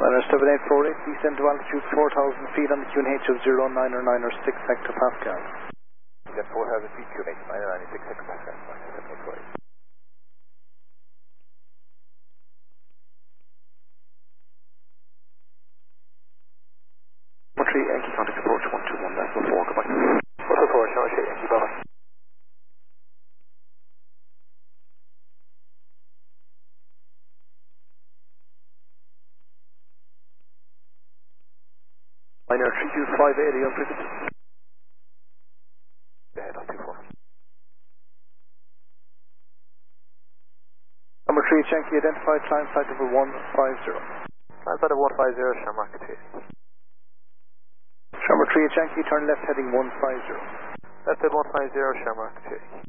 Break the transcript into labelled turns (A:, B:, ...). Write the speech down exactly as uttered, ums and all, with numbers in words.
A: Liner seven eight four eight, descend to altitude four thousand feet on the Q N H of zero nine nine six hectopascal.
B: Descend four thousand feet, Q N H nine nine six hectopascal, Liner seven eight four eight.
C: one three, Yankee contact approach one two one, that's four, goodbye.
B: What's the forward, Charlie, Yankee, bye bye.
A: Liner three two five eighty on frequency.
B: Yeah, not too far.
A: Number three, Yankee, identified climb flight over one five zero.
B: Climb flight of one five zero, Shamrock two.
A: Number three, Yankee, turn left heading one five zero.
B: Left at one five zero, Shamrock two.